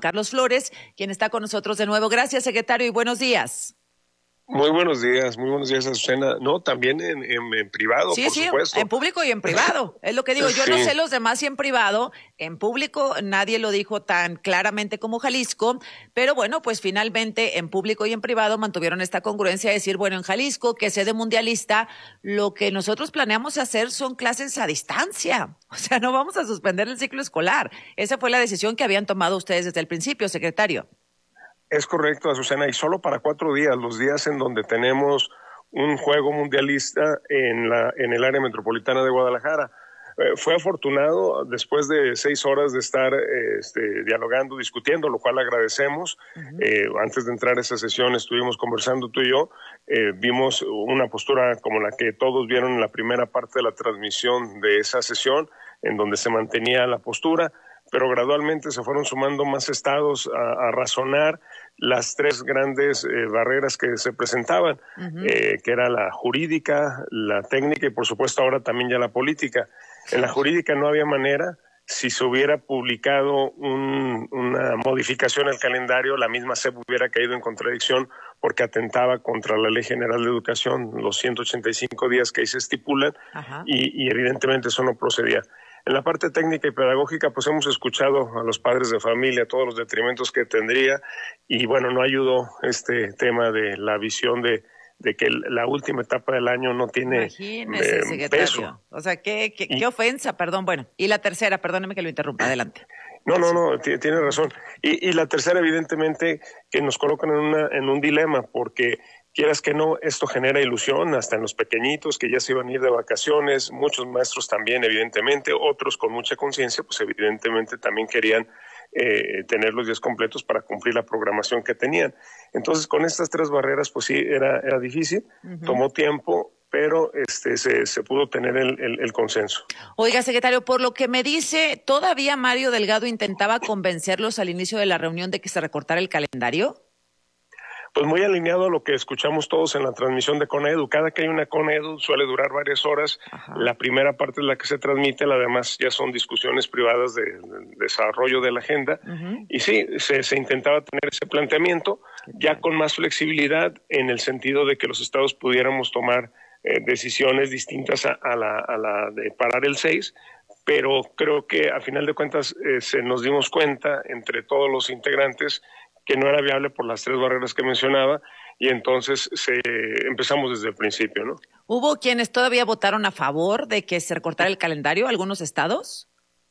Carlos Flores, quien está con nosotros de nuevo. Gracias, secretario, y buenos días. Muy buenos días, Azucena. No, también en privado, Sí, por sí, supuesto. en público y en privado. Es lo que digo, yo Sí. no sé los demás y en privado. En público nadie lo dijo tan claramente como Jalisco, pero bueno, pues finalmente en público y en privado mantuvieron esta congruencia de decir, bueno, en Jalisco, que sede mundialista, lo que nosotros planeamos hacer son clases a distancia. O sea, no vamos a suspender el ciclo escolar. Esa fue la decisión que habían tomado ustedes desde el principio, secretario. Es correcto, Azucena, y solo para 4 días, los días en donde tenemos un juego mundialista en el área metropolitana de Guadalajara. Fue afortunado después de 6 horas de estar dialogando, discutiendo, lo cual agradecemos. Antes de entrar a esa sesión estuvimos conversando tú y yo, vimos una postura como la que todos vieron en la primera parte de la transmisión de esa sesión, en donde se mantenía la postura, pero gradualmente se fueron sumando más estados a razonar las 3 grandes barreras que se presentaban, que era la jurídica, la técnica y por supuesto ahora también ya la política. En la jurídica no había manera. Si se hubiera publicado una modificación al calendario, la misma SEP hubiera caído en contradicción porque atentaba contra la Ley General de Educación, los 185 días que ahí se estipulan, y evidentemente eso no procedía. En la parte técnica y pedagógica, pues hemos escuchado a los padres de familia, todos los detrimentos que tendría, y bueno, no ayudó este tema de la visión de que la última etapa del año no tiene peso. O sea, qué ofensa, perdón. Bueno, y la tercera, perdóneme que lo interrumpa, adelante. No, tiene razón. Y la tercera, evidentemente, que nos colocan en un dilema, porque quieras que no, esto genera ilusión hasta en los pequeñitos que ya se iban a ir de vacaciones, muchos maestros también, evidentemente, otros con mucha conciencia, pues evidentemente también querían tener los días completos para cumplir la programación que tenían. Entonces, con estas 3 barreras, pues sí, era difícil, tomó tiempo, pero se pudo tener el consenso. Oiga, secretario, por lo que me dice, ¿todavía Mario Delgado intentaba convencerlos al inicio de la reunión de que se recortara el calendario? Pues muy alineado a lo que escuchamos todos en la transmisión de CONEDU. Cada que hay una CONEDU suele durar varias horas. La primera parte es la que se transmite, la demás ya son discusiones privadas de desarrollo de la agenda. Y sí, se intentaba tener ese planteamiento, ya con más flexibilidad en el sentido de que los estados pudiéramos tomar decisiones distintas a la de parar el 6, pero creo que a final de cuentas se nos dimos cuenta entre todos los integrantes que no era viable por las 3 barreras que mencionaba, y entonces empezamos desde el principio, ¿no? ¿Hubo quienes todavía votaron a favor de que se recortara el calendario, algunos estados?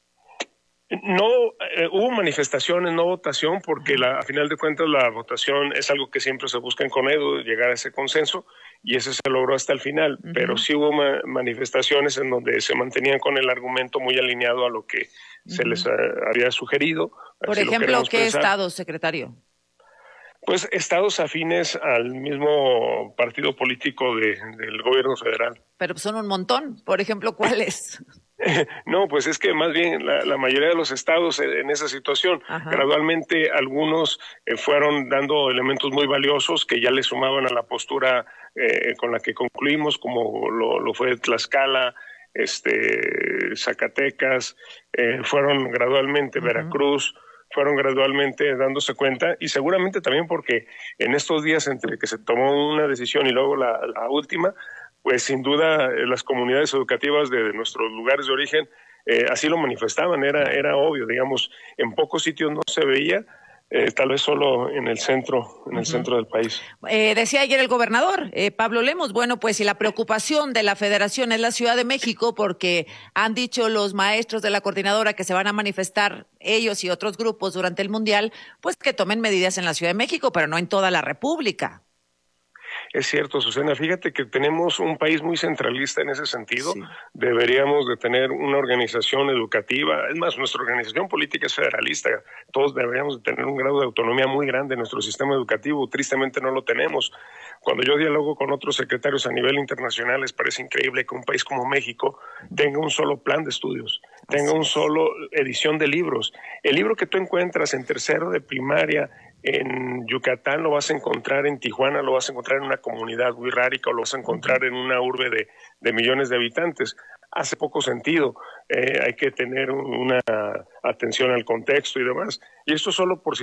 No, hubo manifestaciones, no votación, porque a final de cuentas la votación es algo que siempre se busca en CONEDU, llegar a ese consenso, y ese se logró hasta el final, pero sí hubo manifestaciones en donde se mantenían con el argumento muy alineado a lo que se les había sugerido. Por ejemplo, ¿qué estados, secretario? Pues estados afines al mismo partido político del gobierno federal. Pero son un montón. Por ejemplo, ¿cuáles? No, pues es que más bien la mayoría de los estados en esa situación, gradualmente algunos fueron dando elementos muy valiosos que ya le sumaban a la postura con la que concluimos, como lo fue Tlaxcala, Zacatecas, fueron gradualmente Veracruz, fueron gradualmente dándose cuenta, y seguramente también porque en estos días entre que se tomó una decisión y luego la última, pues sin duda las comunidades educativas de nuestros lugares de origen así lo manifestaban, era obvio, digamos, en pocos sitios no se veía, tal vez solo en el centro, el centro del país. Decía ayer el gobernador, Pablo Lemos, bueno, pues si la preocupación de la federación es la Ciudad de México, porque han dicho los maestros de la coordinadora que se van a manifestar ellos y otros grupos durante el Mundial, pues que tomen medidas en la Ciudad de México, pero no en toda la República. Es cierto, Susana, fíjate que tenemos un país muy centralista en ese sentido. Deberíamos de tener una organización educativa, es más, nuestra organización política es federalista, todos deberíamos de tener un grado de autonomía muy grande en nuestro sistema educativo, tristemente no lo tenemos. Cuando yo dialogo con otros secretarios a nivel internacional, les parece increíble que un país como México tenga un solo plan de estudios, tenga un solo edición de libros. El libro que tú encuentras en tercero de primaria en Yucatán lo vas a encontrar en Tijuana, lo vas a encontrar en una comunidad muy rárica, o lo vas a encontrar en una urbe de millones de habitantes. Hace poco sentido, hay que tener una atención al contexto y demás. Y esto solo por